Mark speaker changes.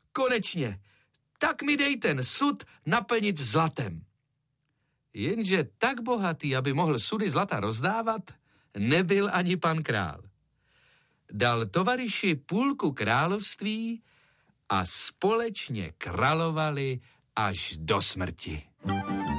Speaker 1: konečně, tak mi dej ten sud naplnit zlatem. Jenže tak bohatý, aby mohl sudy zlata rozdávat, nebyl ani pan král. Dal tovaryši půlku království a společně královali až do smrti.